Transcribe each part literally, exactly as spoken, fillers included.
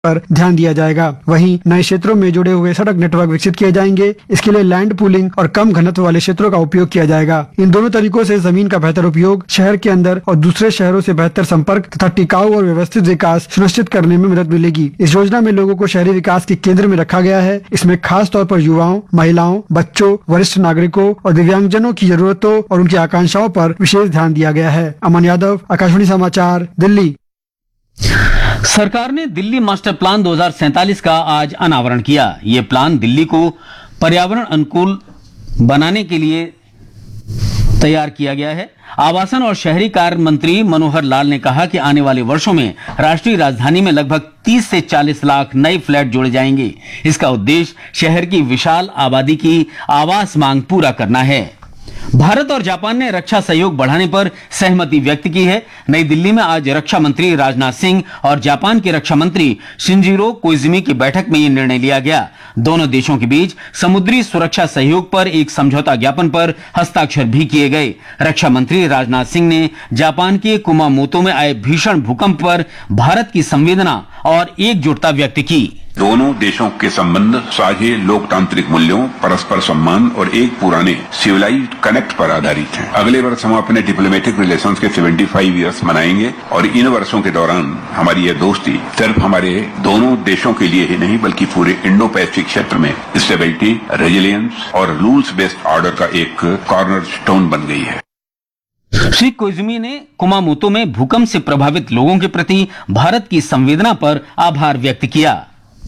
पर ध्यान दिया जाएगा। वहीं नए क्षेत्रों में जुड़े हुए सड़क नेटवर्क विकसित किए जाएंगे। इसके लिए लैंड पूलिंग और कम घनत्व वाले क्षेत्रों का उपयोग किया जाएगा। इन दोनों तरीकों से जमीन का बेहतर उपयोग, शहर के अंदर और दूसरे शहरों से बेहतर संपर्क तथा टिकाऊ और व्यवस्थित विकास सुनिश्चित करने में मदद मिलेगी। इस योजना में लोगों को शहरी विकास के केंद्र में रखा गया है। इसमें खास तौर पर युवाओं, महिलाओं, बच्चों, वरिष्ठ नागरिकों और दिव्यांगजनों की जरूरतों और उनकी आकांक्षाओं पर विशेष ध्यान दिया गया है। अमन यादव, आकाशवाणी समाचार, दिल्ली। सरकार ने दिल्ली मास्टर प्लान दो हज़ार सैंतालीस का आज अनावरण किया। ये प्लान दिल्ली को पर्यावरण अनुकूल बनाने के लिए तैयार किया गया है। आवासन और शहरी कार्य मंत्री मनोहर लाल ने कहा कि आने वाले वर्षों में राष्ट्रीय राजधानी में लगभग तीस से चालीस लाख नए फ्लैट जोड़े जाएंगे। इसका उद्देश्य शहर की विशाल आबादी की आवास मांग पूरा करना है। भारत और जापान ने रक्षा सहयोग बढ़ाने पर सहमति व्यक्त की है। नई दिल्ली में आज रक्षा मंत्री राजनाथ सिंह और जापान के रक्षा मंत्री शिंजिरो कोइजुमी की बैठक में यह निर्णय लिया गया। दोनों देशों के बीच समुद्री सुरक्षा सहयोग पर एक समझौता ज्ञापन पर हस्ताक्षर भी किए गए। रक्षा मंत्री राजनाथ सिंह ने जापान के कुमामोतो में आए भीषण भूकंप पर भारत की संवेदना और एकजुटता व्यक्त की। दोनों देशों के संबंध साझे लोकतांत्रिक मूल्यों, परस्पर सम्मान और एक पुराने सिविलाइज्ड कनेक्ट पर आधारित हैं। अगले वर्ष हम अपने डिप्लोमेटिक रिलेशंस के पचहत्तर इयर्स मनाएंगे और इन वर्षों के दौरान हमारी यह दोस्ती सिर्फ हमारे दोनों देशों के लिए ही नहीं बल्कि पूरे इंडो पैसिफिक क्षेत्र में स्टेबिलिटी, रेजिलियंस और रूल्स बेस्ड ऑर्डर का एक कॉर्नर स्टोन बन गई है। श्री कोइजुमी ने कुमामोतो में भूकंप से प्रभावित लोगों के प्रति भारत की संवेदना पर आभार व्यक्त किया।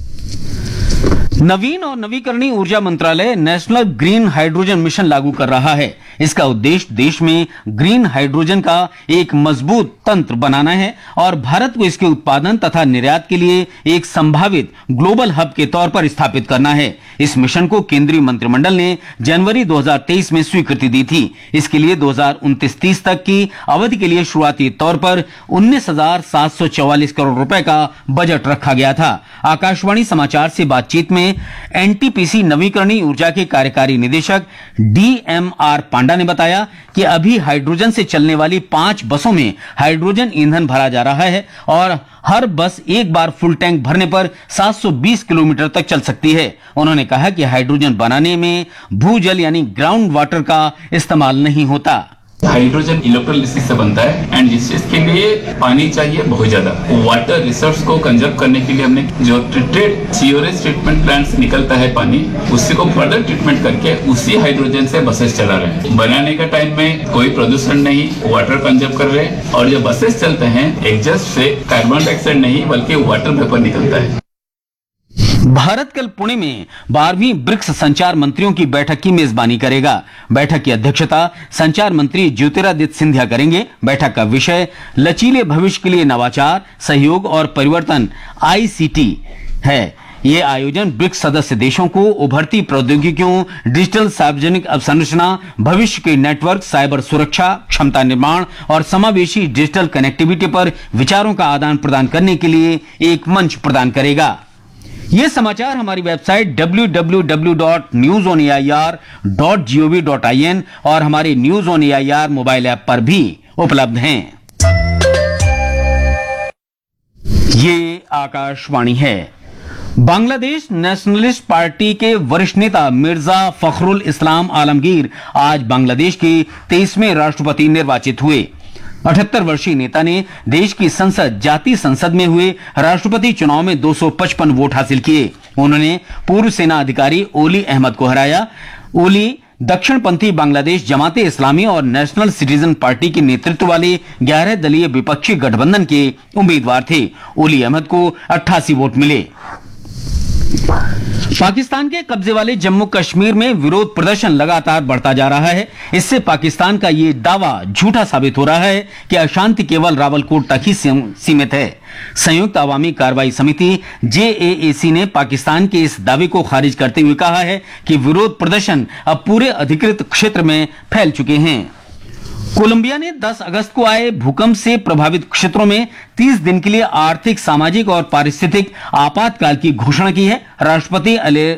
नवीन और नवीकरणीय ऊर्जा मंत्रालय नेशनल ग्रीन हाइड्रोजन मिशन लागू कर रहा है। इसका उद्देश्य देश में ग्रीन हाइड्रोजन का एक मजबूत तंत्र बनाना है और भारत को इसके उत्पादन तथा निर्यात के लिए एक संभावित ग्लोबल हब के तौर पर स्थापित करना है। इस मिशन को केंद्रीय मंत्रिमंडल ने जनवरी दो हज़ार तेईस में स्वीकृति दी थी। इसके लिए दो हज़ार उनतीस तीस तक की अवधि के लिए शुरुआती तौर पर उन्नीस हजार सात सौ चौवालीस करोड़ रुपए का बजट रखा गया था। आकाशवाणी समाचार से बातचीत में एनटीपीसी नवीकरणीय ऊर्जा के कार्यकारी निदेशक डीएमआर पांडा ने बताया कि अभी हाइड्रोजन से चलने वाली पांच बसों में हाइड्रोजन ईंधन भरा जा रहा है और हर बस एक बार फुल टैंक भरने पर सात सौ बीस किलोमीटर तक चल सकती है। उन्होंने कहा कि हाइड्रोजन बनाने में भूजल यानी ग्राउंड वाटर का इस्तेमाल नहीं होता। हाइड्रोजन इलेक्ट्रोलिसिस से बनता है एंड जिस चीज के लिए पानी चाहिए बहुत ज्यादा। वाटर रिसोर्स को कंजर्व करने के लिए हमने जो ट्रीटेड सीवरेज ट्रीटमेंट प्लांट्स निकलता है पानी, उसी को फर्दर ट्रीटमेंट करके उसी हाइड्रोजन से बसेस चला रहे हैं। बनाने का टाइम में कोई प्रदूषण नहीं, वाटर कंजर्व कर रहे हैं और जब बसेस चलते हैं एग्जॉस्ट से कार्बन डाइऑक्साइड नहीं बल्कि वाटर वेपर निकलता है। भारत कल पुणे में बारहवीं ब्रिक्स संचार मंत्रियों की बैठक की मेजबानी करेगा। बैठक की अध्यक्षता संचार मंत्री ज्योतिरादित्य सिंधिया करेंगे। बैठक का विषय लचीले भविष्य के लिए नवाचार, सहयोग और परिवर्तन आईसीटी है। ये आयोजन ब्रिक्स सदस्य देशों को उभरती प्रौद्योगिकियों, डिजिटल सार्वजनिक अवसंरचना, भविष्य के नेटवर्क, साइबर सुरक्षा, क्षमता निर्माण और समावेशी डिजिटल कनेक्टिविटी पर विचारों का आदान प्रदान करने के लिए एक मंच प्रदान करेगा। ये समाचार हमारी website W W W dot news on A I R dot G O V dot I N और हमारे news on A I R mobile app पर भी उपलब्ध हैं। ये आकाशवाणी है। बांग्लादेश नेशनलिस्ट पार्टी के वरिष्ठ नेता मिर्जा फखरुल इस्लाम आलमगीर आज बांग्लादेश के तेईसवें राष्ट्रपति निर्वाचित हुए। अठहत्तर वर्षीय नेता ने देश की संसद जातीय संसद में हुए राष्ट्रपति चुनाव में दो सौ पचपन वोट हासिल किए। उन्होंने पूर्व सेना अधिकारी ओली अहमद को हराया। ओली दक्षिणपंथी बांग्लादेश जमाते इस्लामी और नेशनल सिटीजन पार्टी के नेतृत्व वाले ग्यारह दलीय विपक्षी गठबंधन के उम्मीदवार थे। ओली अहमद को अट्ठासी वोट मिले। पाकिस्तान के कब्जे वाले जम्मू कश्मीर में विरोध प्रदर्शन लगातार बढ़ता जा रहा है। इससे पाकिस्तान का ये दावा झूठा साबित हो रहा है कि अशांति केवल रावलकोट तक ही सीमित है। संयुक्त अवामी कार्रवाई समिति जे ए ए सी ने पाकिस्तान के इस दावे को खारिज करते हुए कहा है कि विरोध प्रदर्शन अब पूरे अधिकृत क्षेत्र में फैल चुके हैं। कोलंबिया ने दस अगस्त को आए भूकंप से प्रभावित क्षेत्रों में तीस दिन के लिए आर्थिक, सामाजिक और पारिस्थितिक आपातकाल की घोषणा की है। राष्ट्रपति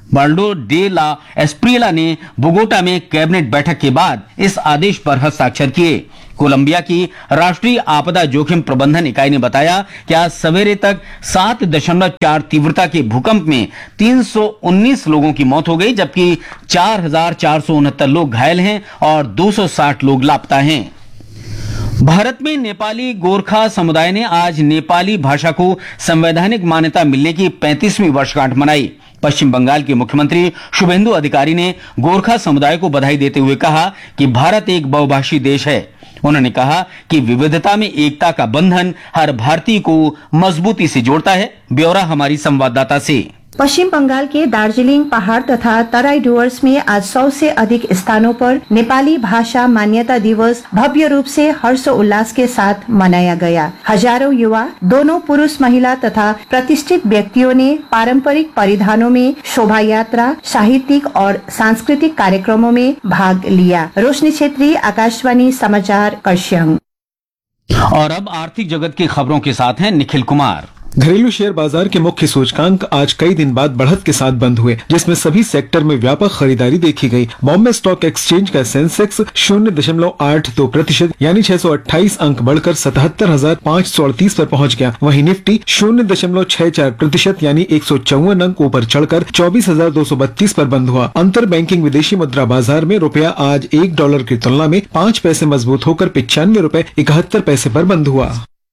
बाल्डो डे ला एस्प्रियला ने बोगोटा में कैबिनेट बैठक के बाद इस आदेश पर हस्ताक्षर किए। कोलंबिया की राष्ट्रीय आपदा जोखिम प्रबंधन इकाई ने बताया कि आज सवेरे तक सात दशमलव चार तीव्रता के भूकंप में तीन सौ उन्नीस लोगों की मौत हो गई, जबकि चार हजार चार सौ उनहत्तर लोग घायल हैं और दो सौ साठ लोग लापता हैं। भारत में नेपाली गोरखा समुदाय ने आज नेपाली भाषा को संवैधानिक मान्यता मिलने की पैंतीसवीं वर्षगांठ मनाई। पश्चिम बंगाल के मुख्यमंत्री शुभेंदु अधिकारी ने गोरखा समुदाय को बधाई देते हुए कहा कि भारत एक बहुभाषी देश है। उन्होंने कहा कि विविधता में एकता का बंधन हर भारतीय को मजबूती से जोड़ता है। ब्यौरा हमारी संवाददाता से। पश्चिम बंगाल के दार्जिलिंग पहाड़ तथा तराई डुवर्स में आज सौ से अधिक स्थानों पर नेपाली भाषा मान्यता दिवस भव्य रूप से हर्षोल्लास के साथ मनाया गया। हजारों युवा, दोनों पुरुष महिला तथा प्रतिष्ठित व्यक्तियों ने पारंपरिक परिधानों में शोभा यात्रा, साहित्यिक और सांस्कृतिक कार्यक्रमों में भाग लिया। रोशनी छेत्री, आकाशवाणी समाचार, कर्सियंग। और अब आर्थिक जगत की खबरों के साथ हैं निखिल कुमार। घरेलू शेयर बाजार के मुख्य सूचकांक आज कई दिन बाद बढ़त के साथ बंद हुए, जिसमें सभी सेक्टर में व्यापक खरीदारी देखी गई। बॉम्बे स्टॉक एक्सचेंज का सेंसेक्स शून्य दशमलव आठ दो प्रतिशत यानी छह सौ अट्ठाईस अंक बढ़कर सतहत्तर हजार पाँच सौ अड़तीस पर पहुंच गया। वहीं निफ्टी शून्य दशमलव छह चार प्रतिशत यानी एक सौ चौवन अंक ऊपर चढ़कर चौबीस हजार दो सौ बत्तीस पर बंद हुआ। अंतर बैंकिंग विदेशी मुद्रा बाजार में रुपया आज एक डॉलर की तुलना में पाँच पैसे मजबूत होकर पिचानवे रूपए इकहत्तर पैसे पर बंद हुआ।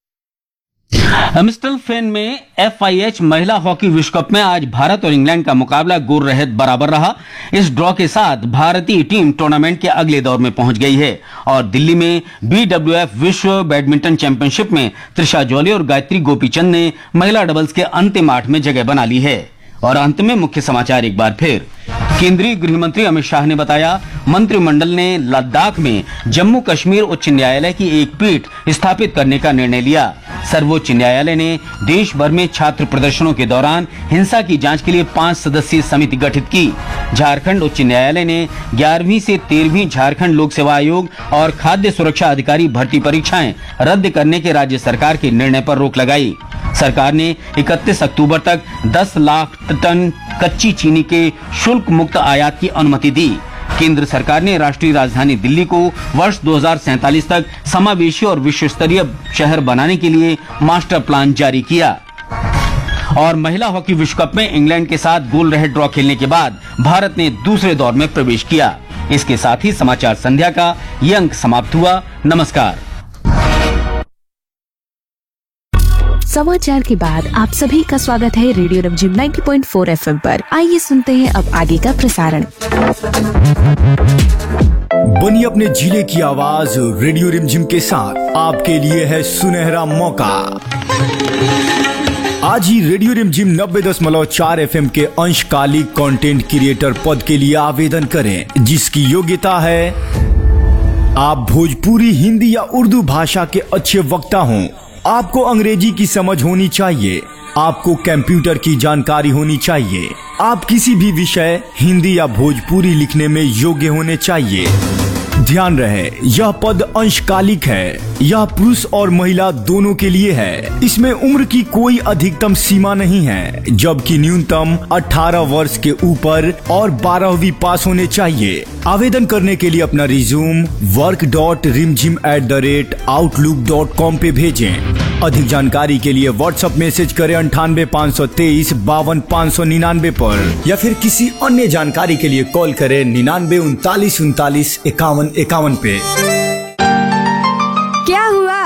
एम्स्टलफेन में एफ आई एच महिला हॉकी विश्व कप में आज भारत और इंग्लैंड का मुकाबला गोल रहित बराबर रहा। इस ड्रॉ के साथ भारतीय टीम टूर्नामेंट के अगले दौर में पहुंच गई है और दिल्ली में बी डब्ल्यू एफ विश्व बैडमिंटन चैंपियनशिप में त्रिशा जॉली और गायत्री गोपीचंद ने महिला डबल्स के अंतिम आठ में जगह बना ली है। और अंत में मुख्य समाचार एक बार फिर। केंद्रीय गृह मंत्री अमित शाह ने बताया, मंत्रिमंडल ने लद्दाख में जम्मू कश्मीर उच्च न्यायालय की एक पीठ स्थापित करने का निर्णय लिया। सर्वोच्च न्यायालय ने देश भर में छात्र प्रदर्शनों के दौरान हिंसा की जांच के लिए पांच सदस्यीय समिति गठित की। झारखंड उच्च न्यायालय ने ग्यारहवीं से तेरहवीं झारखंड लोक सेवा आयोग और खाद्य सुरक्षा अधिकारी भर्ती परीक्षाएं रद्द करने के राज्य सरकार के निर्णय पर रोक लगाई। सरकार ने इकतीस अक्टूबर तक दस लाख टन कच्ची चीनी के शुल्क मुक्त आयात की अनुमति दी। केंद्र सरकार ने राष्ट्रीय राजधानी दिल्ली को वर्ष दो हज़ार सैंतालीस तक समावेशी और विश्व स्तरीय शहर बनाने के लिए मास्टर प्लान जारी किया। और महिला हॉकी विश्व कप में इंग्लैंड के साथ गोल रहित ड्रॉ खेलने के बाद भारत ने दूसरे दौर में प्रवेश किया। इसके साथ ही समाचार संध्या का ये अंक समाप्त हुआ। नमस्कार। समाचार के बाद आप सभी का स्वागत है रेडियो रिमझिम नब्बे पॉइंट चार एफ एम पर। आइए सुनते हैं अब आगे का प्रसारण। बनी अपने जिले की आवाज रेडियो रिमझिम के साथ आपके लिए है सुनहरा मौका। आज ही रेडियो रिमझिम नब्बे दशमलव चार एफ एम के अंशकालिक कंटेंट क्रिएटर पद के लिए आवेदन करें, जिसकी योग्यता है आप भोजपुरी, हिंदी या उर्दू भाषा के अच्छे वक्ता हों। आपको अंग्रेजी की समझ होनी चाहिए। आपको कंप्यूटर की जानकारी होनी चाहिए। आप किसी भी विषय हिंदी या भोजपुरी लिखने में योग्य होने चाहिए। ध्यान रहे, यह पद अंशकालिक है। यह पुरुष और महिला दोनों के लिए है। इसमें उम्र की कोई अधिकतम सीमा नहीं है, जबकि न्यूनतम अठारह वर्ष के ऊपर और बारहवीं पास होने चाहिए। आवेदन करने के लिए अपना रिज्यूम वर्क डॉट रिमझिम at the rate outlook dot com पे भेजें। अधिक जानकारी के लिए व्हाट्सएप मैसेज करें अंठानवे पाँच सौ तेईस बावन पाँच सौ निन्यानवे पर, या फिर किसी अन्य जानकारी के लिए कॉल करें निन्यानवे उनतालीस उनतालीस इक्यावन इक्यावन पे। क्या हुआ?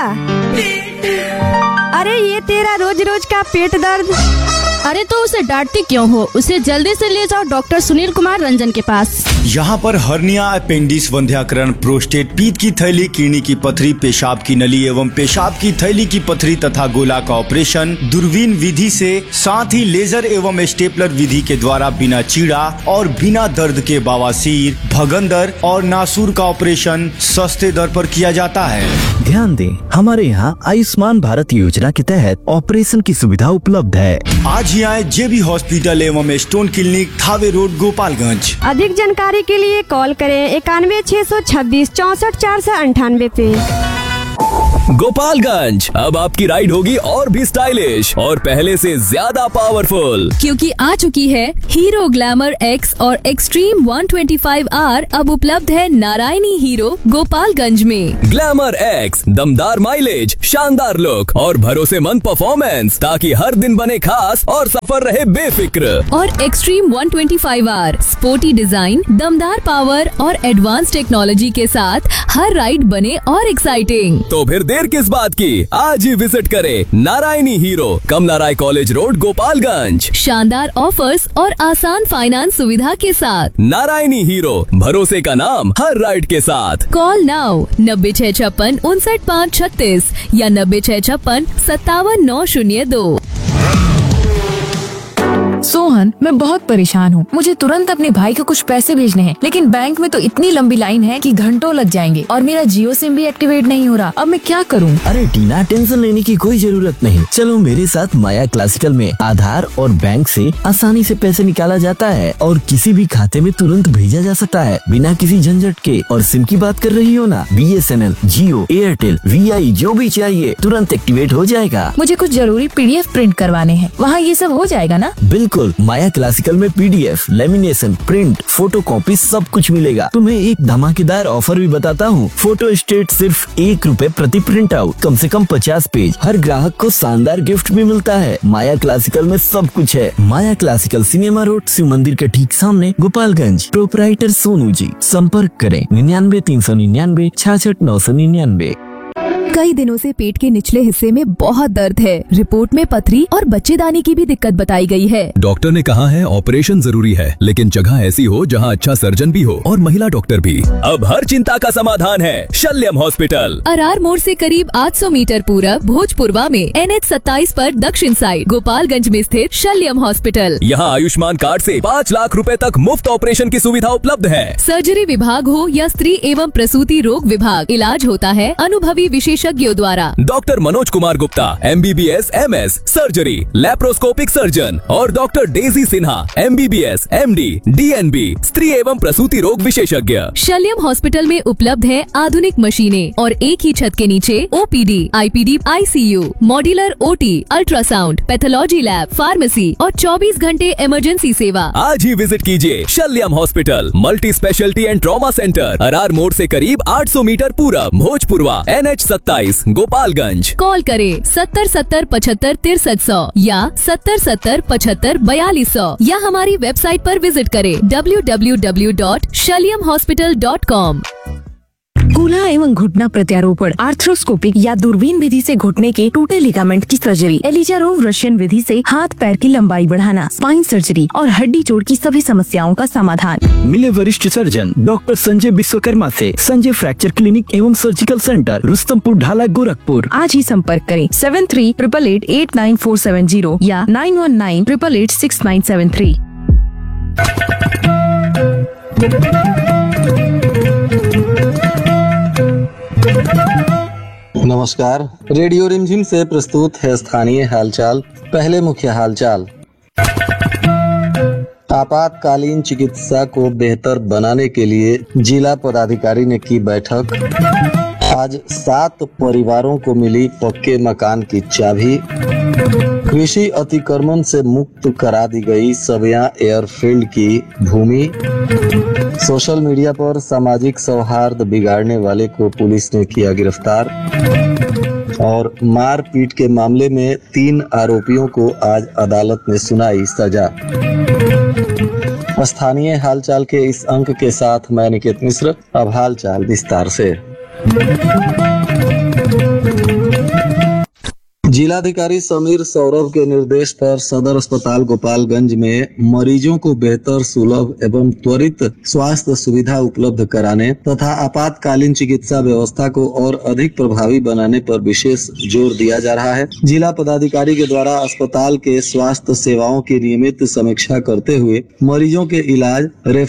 अरे ये तेरा रोज रोज का पेट दर्द। अरे तो उसे डांटती क्यों हो? उसे जल्दी से ले जाओ डॉक्टर सुनील कुमार रंजन के पास। यहाँ पर हर्निया, अपेंडिक्स, वंध्याकरण, प्रोस्टेट, पीत की थैली, किडनी की पथरी, पेशाब की नली एवं पेशाब की थैली की पथरी तथा गोला का ऑपरेशन दूरबीन विधि से, साथ ही लेजर एवं स्टेपलर विधि के द्वारा बिना चीड़ा और बिना दर्द के बवासीर, भगंदर और नासूर का ऑपरेशन सस्ते दर पर किया जाता है। ध्यान दें, हमारे यहाँ आयुष्मान भारत योजना के तहत ऑपरेशन की सुविधा उपलब्ध है। आज ही आए जेबी हॉस्पिटल एवं stone clinic, Thawe road, Gopalganj. अधिक जानकारी के लिए कॉल करें इक्यानवे छह सौ छब्बीस चौसठ चार सौ अंठानवे पे। गोपालगंज, अब आपकी राइड होगी और भी स्टाइलिश और पहले से ज्यादा पावरफुल, क्योंकि आ चुकी है हीरो ग्लैमर एक्स और extreme one twenty five are अब उपलब्ध है नारायणी हीरो गोपालगंज में। ग्लैमर एक्स, दमदार माइलेज, शानदार लुक और भरोसेमंद परफॉर्मेंस, ताकि हर दिन बने खास और सफर रहे बेफिक्र। और extreme one twenty five are, sporty design, दमदार पावर और एडवांस टेक्नोलॉजी के साथ हर राइड बने और एक्साइटिंग। तो फिर देर किस बात की, आज ही विजिट करें नारायणी हीरो, कमला राय कॉलेज रोड, गोपालगंज। शानदार ऑफर्स और आसान फाइनेंस सुविधा के साथ। नारायणी हीरो, भरोसे का नाम हर राइड के साथ। कॉल नाउ नब्बे छह छप्पन उनसठ पाँच छत्तीस या नब्बे छह छप्पन सत्तावन नौ शून्य दो। सोहन, मैं बहुत परेशान हूँ। मुझे तुरंत अपने भाई को कुछ पैसे भेजने हैं, लेकिन बैंक में तो इतनी लंबी लाइन है कि घंटों लग जाएंगे और मेरा जियो सिम भी एक्टिवेट नहीं हो रहा। अब मैं क्या करूँ? अरे टीना, टेंशन लेने की कोई जरूरत नहीं। चलो मेरे साथ माया क्लासिकल में आधार और बैंक से आसानी से पैसे निकाला जाता है और किसी भी खाते में तुरंत भेजा जा सकता है बिना किसी झंझट के। और सिम की बात कर रही हो ना, B S N L, Jio, Airtel, we आई, जो भी चाहिए तुरंत एक्टिवेट हो जाएगा। मुझे कुछ जरूरी पी डी एफ प्रिंट करवाने हैं, वहाँ ये सब हो जाएगा ना? बिल्कुल, माया क्लासिकल में P D F, lamination, print, photo copy सब कुछ मिलेगा। तुम्हें एक धमाकेदार ऑफर भी बताता हूँ। फोटो स्टेट सिर्फ एक रुपए प्रति प्रिंट आउट, कम से कम पचास पेज। हर ग्राहक को शानदार गिफ्ट भी मिलता है। माया क्लासिकल में सब कुछ है। माया क्लासिकल, सिनेमा रोड, शिव मंदिर के ठीक सामने, गोपालगंज। प्रोपराइटर सोनू जी। संपर्क करें निन्यानवे तीन सौ निन्यानवे छाछठ नौ सौ निन्यानवे। कई दिनों से पेट के निचले हिस्से में बहुत दर्द है। रिपोर्ट में पथरी और बच्चेदानी की भी दिक्कत बताई गई है। डॉक्टर ने कहा है ऑपरेशन जरूरी है, लेकिन जगह ऐसी हो जहां अच्छा सर्जन भी हो और महिला डॉक्टर भी। अब हर चिंता का समाधान है शल्यम हॉस्पिटल। अरार मोड़ से करीब आठ सौ मीटर पूरब भोजपुरवा में एन एच सत्ताईस पर दक्षिण साइड गोपालगंज में स्थित शल्यम हॉस्पिटल। यहाँ आयुष्मान कार्ड से पाँच लाख रुपए तक मुफ्त ऑपरेशन की सुविधा उपलब्ध है। सर्जरी विभाग हो या स्त्री एवं प्रसूति रोग विभाग, इलाज होता है अनुभवी विशेषज्ञों द्वारा। Doctor Manoj Kumar Gupta, M B B S, M S, surgery, laparoscopic surgeon और doctor Daisy Sinha, M B B S, M D, D N B, स्त्री एवं प्रसूति रोग विशेषज्ञ। शल्यम हॉस्पिटल में उपलब्ध है आधुनिक मशीनें और एक ही छत के नीचे O P D, I P D, I C you, modular O T, ultrasound, pathology lab, pharmacy और चौबीस घंटे इमरजेंसी सेवा। आज ही विजिट कीजिए शल्यम hospital, multi speciality and trauma centre, Arar मोड़ से करीब आठ सौ मीटर पूरब, भोजपुरवा, एन एच सत्ताईस, गोपालगंज। कॉल करें सत्तर सत्तर पचहत्तर तिरसठ सौ या सत्तर सत्तर पचहत्तर बयालीस सौ या हमारी वेबसाइट पर विजिट करें W W W dot शल्यम hospital dot com. कूल्हा एवं घुटना प्रत्यारोपण, आर्थ्रोस्कोपिक या दूरबीन विधि से घुटने के टूटे लिगामेंट की सर्जरी, एलिजारोव रशियन विधि से हाथ पैर की लंबाई बढ़ाना, स्पाइन सर्जरी और हड्डी जोड़ की सभी समस्याओं का समाधान। मिले वरिष्ठ सर्जन डॉक्टर संजय विश्वकर्मा से संजय फ्रैक्चर क्लिनिक एवं सर्जिकल सेंटर, रुस्तमपुर ढाला, गोरखपुर। आज ही संपर्क करें seven three triple eight eight nine four seven zero या nine one nine triple eight six nine seven three. नमस्कार, रेडियो रिमझिम से प्रस्तुत है स्थानीय हालचाल। पहले मुख्य हालचाल। आपातकालीन चिकित्सा को बेहतर बनाने के लिए जिला पदाधिकारी ने की बैठक। आज सात परिवारों को मिली पक्के मकान की चाबी। कृषि अतिक्रमण से मुक्त करा दी गई सबिया एयरफील्ड की भूमि। सोशल मीडिया पर सामाजिक सौहार्द बिगाड़ने वाले को पुलिस ने किया गिरफ्तार। और मारपीट के मामले में तीन आरोपियों को आज अदालत ने सुनाई सजा। स्थानीय हालचाल के इस अंक के साथ मैं निकेत मिश्र। अब हालचाल विस्तार से। जिलाधिकारी समीर सौरभ के निर्देश पर सदर अस्पताल गोपालगंज में मरीजों को बेहतर, सुलभ एवं त्वरित स्वास्थ्य सुविधा उपलब्ध कराने तथा आपातकालीन चिकित्सा व्यवस्था को और अधिक प्रभावी बनाने पर विशेष जोर दिया जा रहा है। जिला पदाधिकारी के द्वारा अस्पताल के स्वास्थ्य सेवाओं की नियमित समीक्षा करते हुए मरीजों के इलाज, रेफरल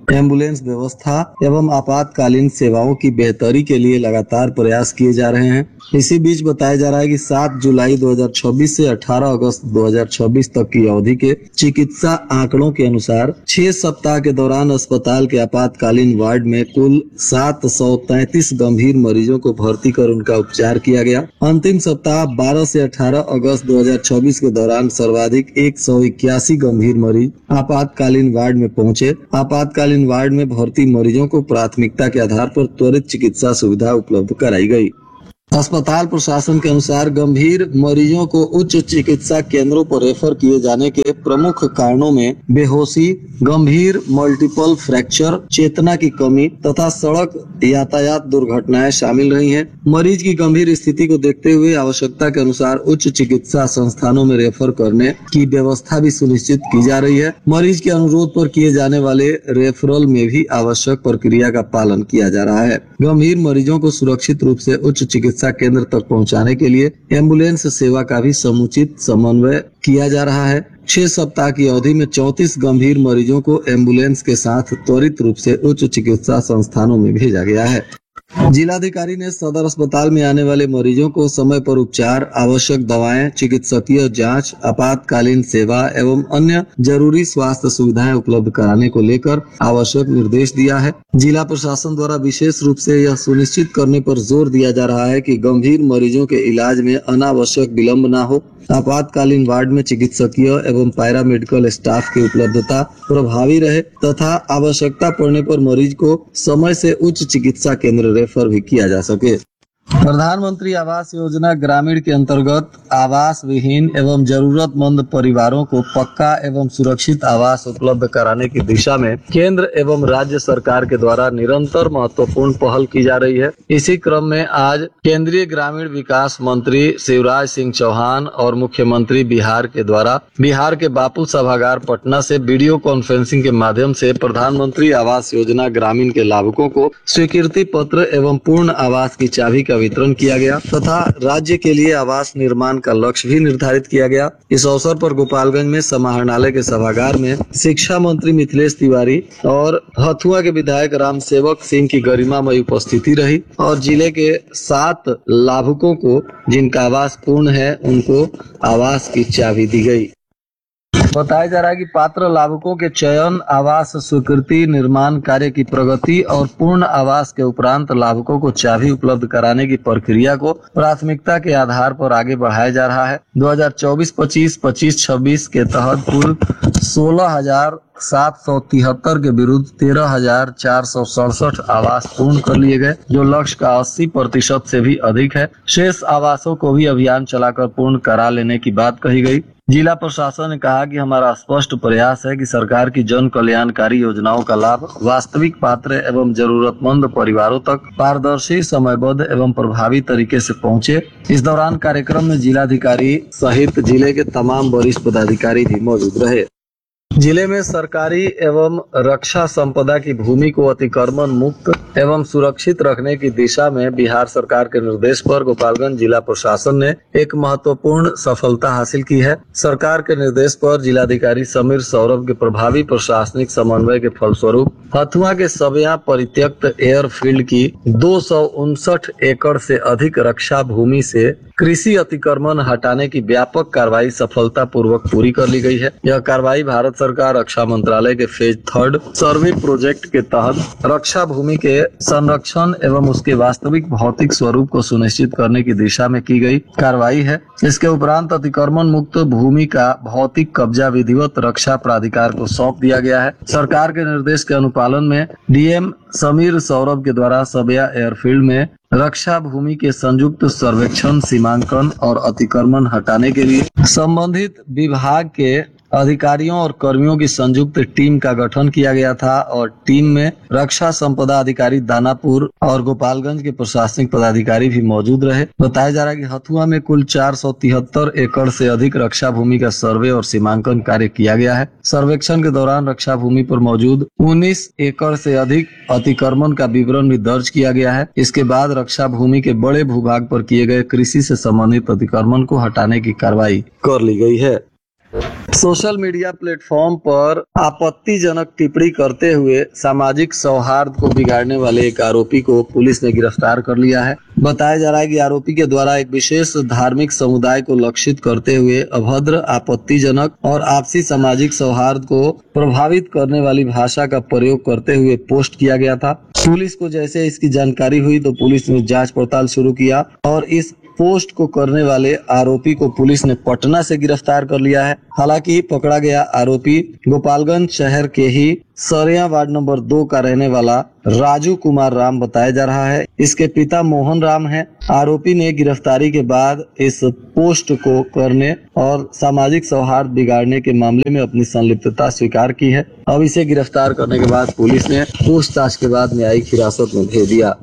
एम्बुलेंस व्यवस्था एवं आपातकालीन सेवाओं की बेहतरी के लिए लगातार प्रयास किए जा रहे हैं। इसी बीच बताया जा रहा है कि सात जुलाई दो हज़ार छब्बीस से अठारह अगस्त दो हज़ार छब्बीस तक की अवधि के चिकित्सा आंकड़ों के अनुसार छह सप्ताह के दौरान अस्पताल के आपातकालीन वार्ड में कुल सात सौ तैंतीस गंभीर मरीजों को भर्ती कर उनका उपचार किया गया। अंतिम सप्ताह बारह से अठारह अगस्त दो हज़ार छब्बीस के दौरान सर्वाधिक एक सौ इक्यासी गंभीर मरीज आपातकालीन वार्ड में पहुंचे। आपातकालीन वार्ड में भर्ती मरीजों को प्राथमिकता के आधार पर त्वरित चिकित्सा सुविधा उपलब्ध कराई गई। अस्पताल प्रशासन के अनुसार गंभीर मरीजों को उच्च चिकित्सा केंद्रों पर रेफर किए जाने के प्रमुख कारणों में बेहोशी, गंभीर मल्टीपल फ्रैक्चर, चेतना की कमी तथा सड़क यातायात दुर्घटनाएं शामिल रही हैं। मरीज की गंभीर स्थिति को देखते हुए आवश्यकता के अनुसार उच्च चिकित्सा संस्थानों में रेफर करने की व्यवस्था भी सुनिश्चित की जा रही है। मरीज के अनुरोध पर किए जाने वाले रेफरल में भी आवश्यक प्रक्रिया का पालन किया जा रहा है। गंभीर मरीजों को सुरक्षित रूप से उच्च चिकित्सा केंद्र तक पहुंचाने के लिए एम्बुलेंस सेवा का भी समुचित समन्वय किया जा रहा है। छह सप्ताह की अवधि में चौंतीस गंभीर मरीजों को एम्बुलेंस के साथ त्वरित रूप से उच्च चिकित्सा संस्थानों में भेजा गया है। जिलाधिकारी ने सदर अस्पताल में आने वाले मरीजों को समय पर उपचार, आवश्यक दवाएं, चिकित्सकीय जांच, आपातकालीन सेवा एवं अन्य जरूरी स्वास्थ्य सुविधाएं उपलब्ध कराने को लेकर आवश्यक निर्देश दिया है। जिला प्रशासन द्वारा विशेष रूप से यह सुनिश्चित करने पर जोर दिया जा रहा है कि गंभीर मरीजों के इलाज में अनावश्यक विलम्ब न हो। आपातकालीन वार्ड में चिकित्सकीय एवं पैरामेडिकल स्टाफ की उपलब्धता प्रभावी रहे तथा आवश्यकता पड़ने पर मरीज को समय से उच्च चिकित्सा केंद्र रेफर भी किया जा सके। प्रधानमंत्री आवास योजना ग्रामीण के अंतर्गत आवास विहीन एवं जरूरतमंद परिवारों को पक्का एवं सुरक्षित आवास उपलब्ध कराने की दिशा में केंद्र एवं राज्य सरकार के द्वारा निरंतर महत्वपूर्ण पहल की जा रही है। इसी क्रम में आज केंद्रीय ग्रामीण विकास मंत्री शिवराज सिंह चौहान और मुख्यमंत्री बिहार के द्वारा बिहार के बापू सभागार पटना से वीडियो कॉन्फ्रेंसिंग के माध्यम से प्रधानमंत्री आवास योजना ग्रामीण के लाभुकों को स्वीकृति पत्र एवं पूर्ण आवास की चाबी का वितरण किया गया तथा राज्य के लिए आवास निर्माण का लक्ष्य भी निर्धारित किया गया। इस अवसर पर गोपालगंज में समाहरणालय के सभागार में शिक्षा मंत्री मिथिलेश तिवारी और हथुआ के विधायक राम सेवक सिंह की गरिमामय उपस्थिति रही और जिले के सात लाभुकों को जिनका आवास पूर्ण है उनको आवास की चाबी दी गई। बताया जा रहा है कि पात्र लाभुकों के चयन, आवास स्वीकृति, निर्माण कार्य की प्रगति और पूर्ण आवास के उपरांत लाभुकों को चाबी उपलब्ध कराने की प्रक्रिया को प्राथमिकता के आधार पर आगे बढ़ाया जा रहा है। दो हज़ार चौबीस पच्चीस, पच्चीस छब्बीस के तहत कुल सोलह हजार सात सौ तिहत्तर के विरुद्ध तेरह हजार चार सौ सड़सठ आवास पूर्ण कर लिए गए, जो लक्ष्य का अस्सी प्रतिशत से भी अधिक है। शेष आवासों को भी अभियान चलाकर पूर्ण करा लेने की बात कही गई। जिला प्रशासन ने कहा कि हमारा स्पष्ट प्रयास है कि सरकार की जन कल्याणकारी योजनाओं का लाभ वास्तविक पात्र एवं जरूरतमंद परिवारों तक पारदर्शी, समयबद्ध एवं प्रभावी तरीके से पहुंचे। इस दौरान कार्यक्रम में जिलाधिकारी सहित जिले के तमाम वरिष्ठ पदाधिकारी भी मौजूद रहे। जिले में सरकारी एवं रक्षा संपदा की भूमि को अतिक्रमण मुक्त एवं सुरक्षित रखने की दिशा में बिहार सरकार के निर्देश पर गोपालगंज जिला प्रशासन ने एक महत्वपूर्ण सफलता हासिल की है। सरकार के निर्देश पर जिलाधिकारी समीर सौरभ के प्रभावी प्रशासनिक समन्वय के फलस्वरूप हथुआ के सबिया परित्यक्त एयरफील्ड की दो सौ उनसठ एकड़ से अधिक रक्षा भूमि से कृषि अतिक्रमण हटाने की व्यापक कार्रवाई सफलता पूर्वक पूरी कर ली गई है। यह कार्रवाई भारत सरकार रक्षा मंत्रालय के फेज थर्ड सर्वे प्रोजेक्ट के तहत रक्षा भूमि के संरक्षण एवं उसके वास्तविक भौतिक स्वरूप को सुनिश्चित करने की दिशा में की गई कार्रवाई है। इसके उपरांत अतिक्रमण मुक्त भूमि का भौतिक कब्जा विधिवत रक्षा प्राधिकार को सौंप दिया गया है। सरकार के निर्देश के अनुपालन में डीएम समीर सौरभ के द्वारा सबिया एयरफील्ड में रक्षा भूमि के संयुक्त सर्वेक्षण, सीमांकन और अतिक्रमण हटाने के लिए संबंधित विभाग के अधिकारियों और कर्मियों की संयुक्त टीम का गठन किया गया था और टीम में रक्षा संपदा अधिकारी दानापुर और गोपालगंज के प्रशासनिक पदाधिकारी भी मौजूद रहे। बताया जा रहा है कि हथुआ में कुल चार सौ तिहत्तर एकड़ से अधिक रक्षा भूमि का सर्वे और सीमांकन कार्य किया गया है। सर्वेक्षण के दौरान रक्षा भूमि पर मौजूद उन्नीस एकड़ से अधिक अतिक्रमण का विवरण भी दर्ज किया गया है। इसके बाद रक्षा भूमि के बड़े भूभाग पर किए गए कृषि से संबंधित अतिक्रमण को हटाने की कार्रवाई कर ली गई है। सोशल मीडिया प्लेटफॉर्म पर आपत्तिजनक टिप्पणी करते हुए सामाजिक सौहार्द को बिगाड़ने वाले एक आरोपी को पुलिस ने गिरफ्तार कर लिया है। बताया जा रहा है कि आरोपी के द्वारा एक विशेष धार्मिक समुदाय को लक्षित करते हुए अभद्र, आपत्तिजनक और आपसी सामाजिक सौहार्द को प्रभावित करने वाली भाषा का प्रयोग करते हुए पोस्ट किया गया था। पुलिस को जैसे इसकी जानकारी हुई तो पुलिस ने जांच पड़ताल शुरू किया और इस पोस्ट को करने वाले आरोपी को पुलिस ने पटना से गिरफ्तार कर लिया है। हालांकि पकड़ा गया आरोपी गोपालगंज शहर के ही सरिया वार्ड नंबर दो का रहने वाला राजू कुमार राम बताया जा रहा है। इसके पिता मोहन राम हैं। आरोपी ने गिरफ्तारी के बाद इस पोस्ट को करने और सामाजिक सौहार्द बिगाड़ने के मामले में अपनी संलिप्तता स्वीकार की है। अब इसे गिरफ्तार करने के बाद पुलिस ने पूछताछ के बाद न्यायिक हिरासत में भेज दिया।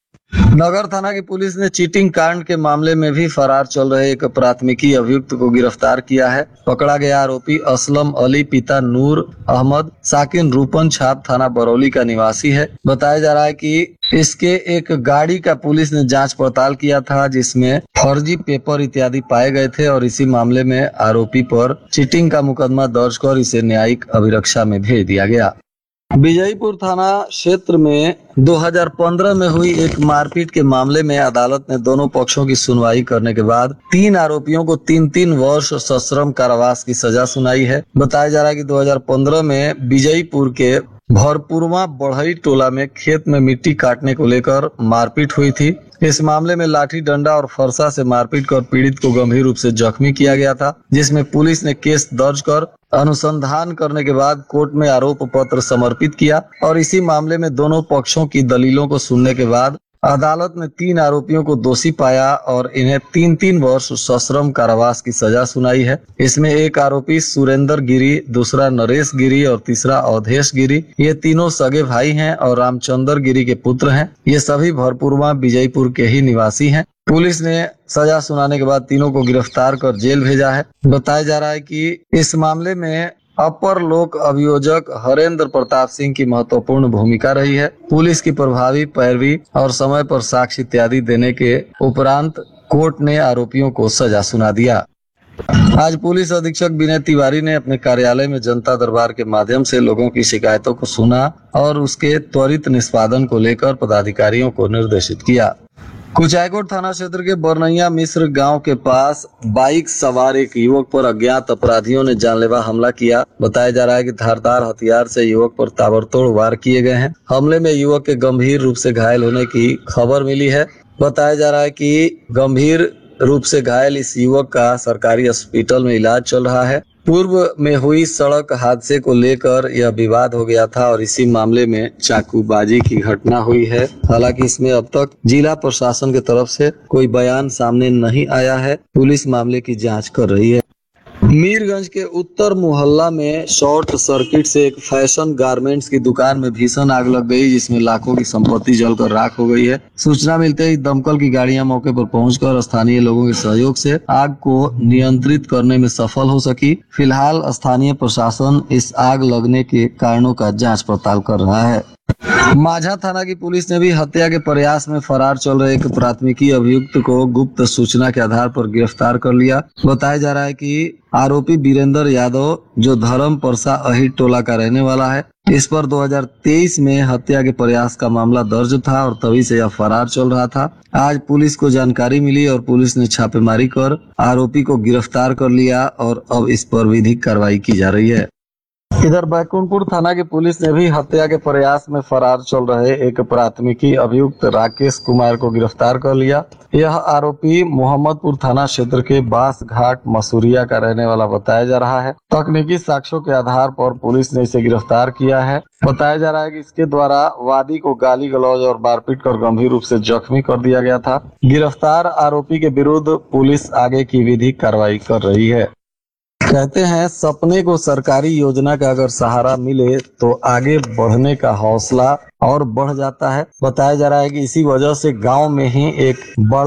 नगर थाना की पुलिस ने चीटिंग कांड के मामले में भी फरार चल रहे एक प्राथमिकी अभियुक्त को गिरफ्तार किया है। पकड़ा गया आरोपी असलम अली पिता नूर अहमद साकिन रूपन छाप थाना बरौली का निवासी है। बताया जा रहा है कि इसके एक गाड़ी का पुलिस ने जांच पड़ताल किया था जिसमें फर्जी पेपर इत्यादि पाए गए थे और इसी मामले में आरोपी पर चीटिंग का मुकदमा दर्ज कर इसे न्यायिक अभिरक्षा में भेज दिया गया। विजयपुर थाना क्षेत्र में दो हज़ार पंद्रह में हुई एक मारपीट के मामले में अदालत ने दोनों पक्षों की सुनवाई करने के बाद तीन आरोपियों को तीन तीन वर्ष सश्रम कारावास की सजा सुनाई है। बताया जा रहा है कि दो हज़ार पंद्रह में विजयपुर के भरपुरवा बढ़ई टोला में खेत में मिट्टी काटने को लेकर मारपीट हुई थी। इस मामले में लाठी डंडा और फरसा से मारपीट कर पीड़ित को गंभीर रूप से जख्मी किया गया था, जिसमें पुलिस ने केस दर्ज कर अनुसंधान करने के बाद कोर्ट में आरोप पत्र समर्पित किया और इसी मामले में दोनों पक्षों की दलीलों को सुनने के बाद अदालत ने तीन आरोपियों को दोषी पाया और इन्हें तीन तीन वर्ष सश्रम कारावास की सजा सुनाई है। इसमें एक आरोपी सुरेंद्र गिरी, दूसरा नरेश गिरी और तीसरा अवधेश गिरी। ये तीनों सगे भाई हैं और रामचंद्र गिरी के पुत्र हैं। ये सभी भरपुरवा विजयपुर के ही निवासी हैं। पुलिस ने सजा सुनाने के बाद तीनों को गिरफ्तार कर जेल भेजा है। बताया जा रहा है कि इस मामले में अपर लोक अभियोजक हरेंद्र प्रताप सिंह की महत्वपूर्ण भूमिका रही है। पुलिस की प्रभावी पैरवी और समय पर साक्ष्य इत्यादि देने के उपरांत कोर्ट ने आरोपियों को सजा सुना दिया। आज पुलिस अधीक्षक विनय तिवारी ने अपने कार्यालय में जनता दरबार के माध्यम से लोगों की शिकायतों को सुना और उसके त्वरित निष्पादन को लेकर पदाधिकारियों को निर्देशित किया। कुचायकोट थाना क्षेत्र के बरनैया मिश्र गांव के पास बाइक सवार एक युवक पर अज्ञात अपराधियों ने जानलेवा हमला किया। बताया जा रहा है कि धारदार हथियार से युवक पर ताबड़तोड़ वार किए गए हैं। हमले में युवक के गंभीर रूप से घायल होने की खबर मिली है। बताया जा रहा है कि गंभीर रूप से घायल इस युवक का सरकारी अस्पताल में इलाज चल रहा है। पूर्व में हुई सड़क हादसे को लेकर यह विवाद हो गया था और इसी मामले में चाकूबाजी की घटना हुई है। हालांकि इसमें अब तक जिला प्रशासन की तरफ से कोई बयान सामने नहीं आया है। पुलिस मामले की जांच कर रही है। मीरगंज के उत्तर मोहल्ला में शॉर्ट सर्किट से एक फैशन गारमेंट्स की दुकान में भीषण आग लग गई, जिसमें लाखों की संपत्ति जलकर राख हो गई है। सूचना मिलते ही दमकल की गाड़ियां मौके पर पहुंचकर स्थानीय लोगों के सहयोग से आग को नियंत्रित करने में सफल हो सकी। फिलहाल स्थानीय प्रशासन इस आग लगने के कारणों का जांच पड़ताल कर रहा है। माझा थाना की पुलिस ने भी हत्या के प्रयास में फरार चल रहे एक प्राथमिकी अभियुक्त को गुप्त सूचना के आधार पर गिरफ्तार कर लिया। बताया जा रहा है कि आरोपी वीरेंद्र यादव, जो धर्म परसा अहिट टोला का रहने वाला है, इस पर दो हज़ार तेईस में हत्या के प्रयास का मामला दर्ज था और तभी से यह फरार चल रहा था। आज पुलिस को जानकारी मिली और पुलिस ने छापेमारी कर आरोपी को गिरफ्तार कर लिया और अब इस पर विधिक कार्रवाई की जा रही है। इधर बैकुंठपुर थाना की पुलिस ने भी हत्या के प्रयास में फरार चल रहे एक प्राथमिकी अभियुक्त राकेश कुमार को गिरफ्तार कर लिया। यह आरोपी मोहम्मदपुर थाना क्षेत्र के बांस घाट मसूरिया का रहने वाला बताया जा रहा है। तकनीकी साक्ष्यों के आधार पर पुलिस ने इसे गिरफ्तार किया है। बताया जा रहा है कि इसके द्वारा वादी को गाली गलौज और मारपीट कर गंभीर रूप से जख्मी कर दिया गया था। गिरफ्तार आरोपी के विरुद्ध पुलिस आगे की विधिक कार्रवाई कर रही है। कहते हैं सपने को सरकारी योजना का अगर सहारा मिले तो आगे बढ़ने का हौसला और बढ़ जाता है। बताया जा रहा है कि इसी वजह से गांव में ही एक बड़ा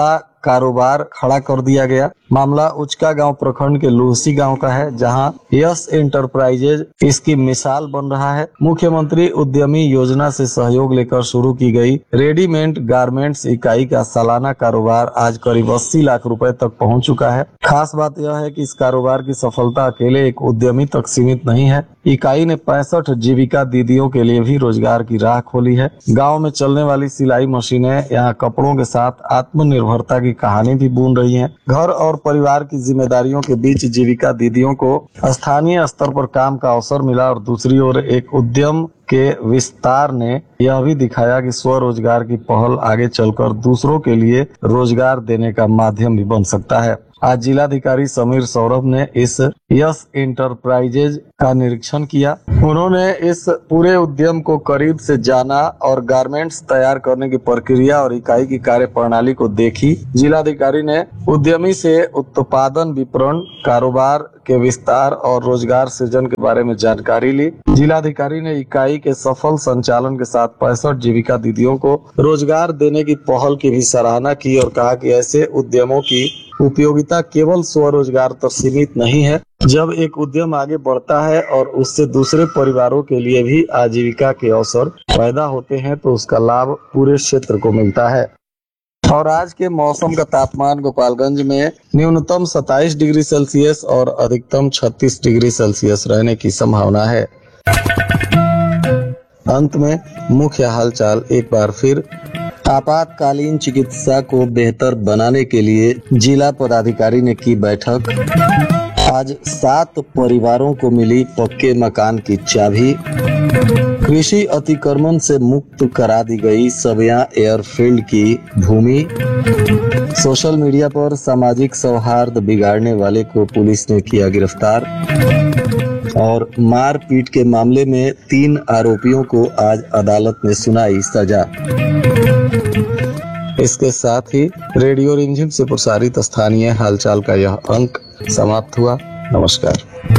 कारोबार खड़ा कर दिया गया। मामला उचका गांव प्रखंड के लूहसी गांव का है, जहां यस एंटरप्राइजेज इसकी मिसाल बन रहा है। मुख्यमंत्री उद्यमी योजना से सहयोग लेकर शुरू की गई रेडीमेड गारमेंट्स इकाई का सालाना कारोबार आज करीब अस्सी लाख रुपए तक पहुंच चुका है। खास बात यह है कि इस कारोबार की सफलता अकेले एक उद्यमी तक सीमित नहीं है। इकाई ने पैंसठ जीविका दीदियों के लिए भी रोजगार की राह खोली है। गांव में चलने वाली सिलाई मशीनें यहां कपड़ों के साथ आत्मनिर्भरता की कहानी भी बुन रही हैं। घर और परिवार की जिम्मेदारियों के बीच जीविका दीदियों को स्थानीय स्तर पर काम का अवसर मिला और दूसरी ओर एक उद्यम के विस्तार ने यह भी दिखाया कि स्वरोजगार की पहल आगे चलकर दूसरों के लिए रोजगार देने का माध्यम भी बन सकता है। आज जिलाधिकारी समीर सौरभ ने इस यस एंटरप्राइजेज का निरीक्षण किया। उन्होंने इस पूरे उद्यम को करीब से जाना और गारमेंट्स तैयार करने की प्रक्रिया और इकाई की कार्य प्रणाली को देखी। जिलाधिकारी ने उद्यमी से उत्पादन, विपणन, कारोबार के विस्तार और रोजगार सृजन के बारे में जानकारी ली। जिलाधिकारी ने इकाई के सफल संचालन के साथ पैंसठ जीविका दीदियों को रोजगार देने की पहल की भी सराहना की और कहा कि ऐसे उद्यमों की उपयोगिता केवल स्वरोजगार तक सीमित नहीं है। जब एक उद्यम आगे बढ़ता है और उससे दूसरे परिवारों के लिए भी आजीविका के अवसर पैदा होते हैं तो उसका लाभ पूरे क्षेत्र को मिलता है। और आज के मौसम का तापमान गोपालगंज में न्यूनतम सत्ताईस डिग्री सेल्सियस और अधिकतम छत्तीस डिग्री सेल्सियस रहने की संभावना है। अंत में मुख्य हालचाल एक बार फिर। आपातकालीन चिकित्सा को बेहतर बनाने के लिए जिला पदाधिकारी ने की बैठक। आज सात परिवारों को मिली पक्के मकान की चाबी। कृषि अतिक्रमण से मुक्त करा दी गई सबिया एयरफील्ड की भूमि। सोशल मीडिया पर सामाजिक सौहार्द बिगाड़ने वाले को पुलिस ने किया गिरफ्तार। और मारपीट के मामले में तीन आरोपियों को आज अदालत ने सुनाई सजा। इसके साथ ही रेडियो रिमझिम से प्रसारित स्थानीय हालचाल का यह अंक समाप्त हुआ। नमस्कार।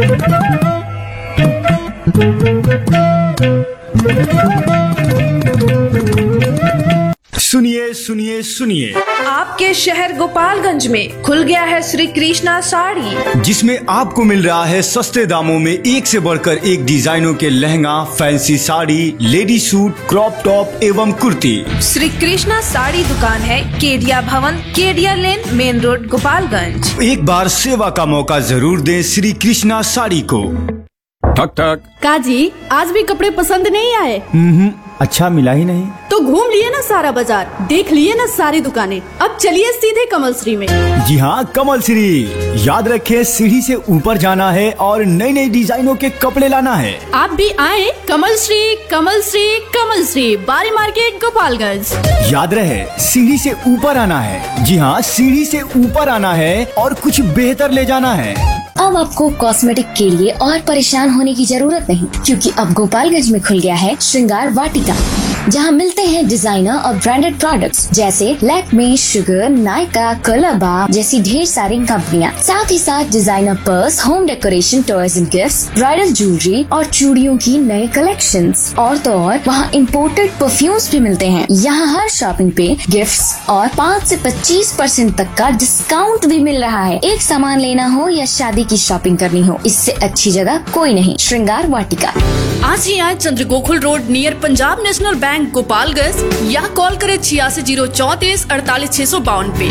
सुनिए सुनिए सुनिए, आपके शहर गोपालगंज में खुल गया है श्री कृष्णा साड़ी, जिसमें आपको मिल रहा है सस्ते दामों में एक से बढ़कर एक डिजाइनों के lehenga, fancy sari, lady suit, crop top एवं कुर्ती। श्री कृष्णा साड़ी दुकान है केडिया भवन, केडिया लेन, मेन रोड, गोपालगंज। एक बार सेवा का मौका जरूर दें श्री कृष्णा साड़ी को। ठक ठक। काजी, आज भी कपड़े पसंद नहीं आए? हम्म, अच्छा मिला ही नहीं। तो घूम लिए ना सारा बाजार, देख लिए ना सारी दुकानें, अब चलिए सीधे कमल श्री में। जी हाँ, कमल श्री। याद रखें, सीढ़ी से ऊपर जाना है और नई नई डिजाइनों के कपड़े लाना है। आप भी आए कमल श्री, कमल श्री, कमल श्री, बारी मार्केट, गोपालगंज। याद रहे, सीढ़ी से ऊपर आना है। जी हाँ, सीढ़ी से ऊपर आना है और कुछ बेहतर ले जाना है। अब आपको कॉस्मेटिक के लिए और परेशान होने की जरूरत नहीं, क्योंकि अब गोपालगंज में खुल गया है श्रृंगार वाटिका, जहां मिलते हैं डिजाइनर और ब्रांडेड प्रोडक्ट्स जैसे लैक्मे, शुगर, नायका, कलरबा जैसी ढेर सारी कंपनियां। साथ ही साथ designer purse, home decoration, toys and gifts, bridal jewellery और चूड़ियों की नए कलेक्शंस। और तो और वहाँ इम्पोर्टेड परफ्यूम्स भी मिलते हैं। यहाँ हर शॉपिंग पे गिफ्ट्स और पाँच से पच्चीस परसेंट तक का डिस्काउंट भी मिल रहा है। एक सामान लेना हो या शादी की शॉपिंग करनी हो, इससे अच्छी जगह कोई नहीं। श्रृंगार वाटिका। आज ही आए चंद्रगोकुल road near Punjab national bank, Gopalganj, या कॉल करे छियासी जीरो चौतीस अड़तालीस छह सौ बावन पे।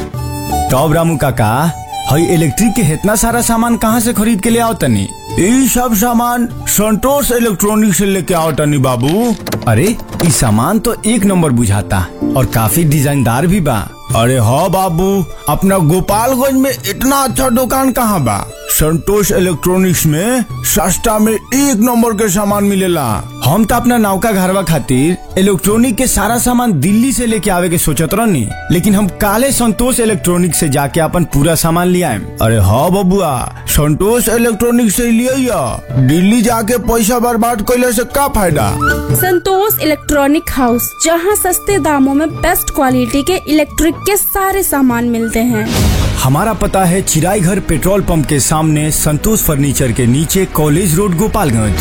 टॉप रामू काका, हई इलेक्ट्रिक के इतना सारा सामान कहाँ से खरीद के ले आओ तनी? ये सब सामान संतोष इलेक्ट्रॉनिक से लेके आओ तनी बाबू। अरे ये सामान तो एक नंबर बुझाता और काफी डिजाइनदार भी बा। अरे हाँ बाबू, अपना गोपालगंज में इतना अच्छा दुकान कहाँ बा? संतोष इलेक्ट्रॉनिक्स में सस्ता में एक नंबर के सामान मिलेला। हम तो अपना नौका घरवा खातिर इलेक्ट्रॉनिक के सारा सामान दिल्ली से लेके आवे के सोचत रहनी, लेकिन हम काले संतोष इलेक्ट्रॉनिक से जाके अपन पूरा सामान ले आए। अरे हाँ बबुआ, संतोष इलेक्ट्रॉनिक से लिए दिल्ली जाके पैसा बर्बाद कैले से का फायदा। संतोष इलेक्ट्रॉनिक हाउस, जहां सस्ते दामों में बेस्ट क्वालिटी के इलेक्ट्रिक के सारे सामान मिलते हैं। हमारा पता है चिराई घर पेट्रोल पंप के सामने, संतोष फर्नीचर के नीचे, कॉलेज रोड, गोपालगंज।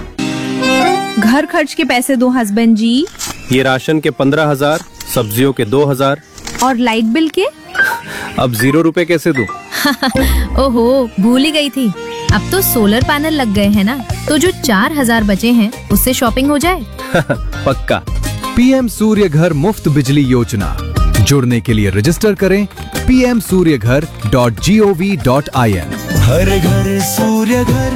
घर खर्च के पैसे दो हस्बैंड जी। ये राशन के पंद्रह हजार, सब्जियों के दो हजार और लाइट बिल के अब जीरो रुपए कैसे दूं? ओहो, भूल ही गई थी। अब तो सोलर पैनल लग गए हैं ना, तो जो चार हजार बचे हैं उससे शॉपिंग हो जाए। पक्का। पीएम सूर्य घर मुफ्त बिजली योजना, जुड़ने के लिए रजिस्टर करें पी एम सूर्य घर dot G O V dot I N. हर घर सूर्य घर।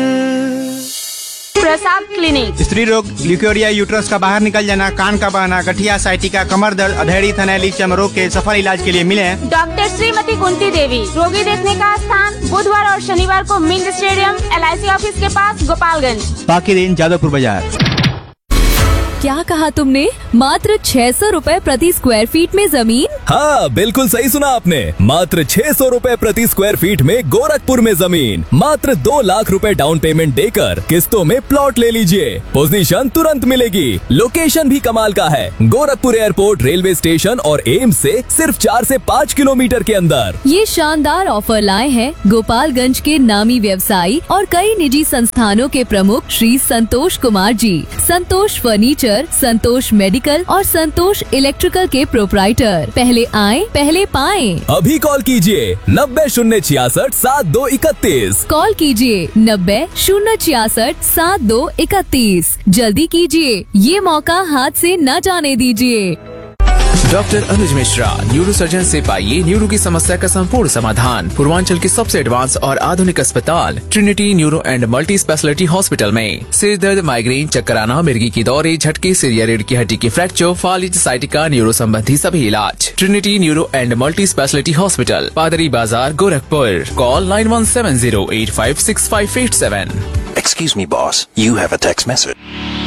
प्रसाद क्लिनिक। स्त्री रोग, ल्यूकेरिया, यूट्रस का बाहर निकल जाना, कान का बहना, गठिया, साइटिका, कमर दर्द, अधेड़ी, थनैली, चर्म रोग के सफल इलाज के लिए मिले हैं डॉक्टर श्रीमती कुंती देवी। रोगी देखने का स्थान बुधवार और शनिवार को Ming stadium, L I C office के पास, गोपालगंज। बाकी दिन जादवपुर बाजार। क्या कहा तुमने? मात्र छह सौ रूपए प्रति स्क्वायर फीट में जमीन? हाँ, बिल्कुल सही सुना आपने। मात्र छह सौ रूपए प्रति स्क्वायर फीट में गोरखपुर में जमीन। मात्र दो लाख रुपए डाउन पेमेंट देकर किस्तों में प्लॉट ले लीजिए। पोजीशन तुरंत मिलेगी। लोकेशन भी कमाल का है। गोरखपुर एयरपोर्ट, रेलवे स्टेशन और एम्स से सिर्फ चार से पाँच किलोमीटर के अंदर। ये शानदार ऑफर लाए हैं गोपालगंज के नामी व्यवसायी और कई निजी संस्थानों के प्रमुख श्री संतोष कुमार जी। संतोष फर्नीचर, संतोष मेडिकल और संतोष इलेक्ट्रिकल के प्रोप्राइटर। पहले आएं, पहले पाएं। अभी कॉल कीजिए नब्बे शून्य छियासठ सात दो इकतीस। कॉल कीजिए नब्बे शून्य छियासठ सात दो इकतीस। जल्दी कीजिए, ये मौका हाथ से न जाने दीजिए। डॉक्टर अनुज मिश्रा, न्यूरो सर्जन से पाइए न्यूरो की समस्या का संपूर्ण समाधान। पूर्वांचल के सबसे एडवांस और आधुनिक अस्पताल Trinity neuro and multi speciality hospital में सिर दर्द, माइग्रेन, चक्कर आना, मिर्गी की दौरे, झटके, सिर या रीढ़ की हड्डी की फ्रैक्चर, फालिज, साइटिका, न्यूरो संबंधी सभी इलाज। Trinity neuro and multi speciality hospital, पादरी बाजार, Gorakhpur. Call nine one seven zero eight five six five eight seven. Excuse me, boss. You have a text message.